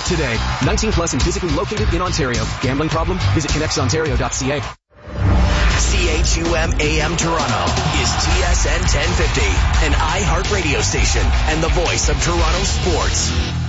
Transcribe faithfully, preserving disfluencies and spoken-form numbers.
today. nineteen plus and physically located in Ontario. Gambling problem? Visit connects ontario dot c a. C H U M A M Toronto is T S N ten fifty, an iHeart radio station and the voice of Toronto sports.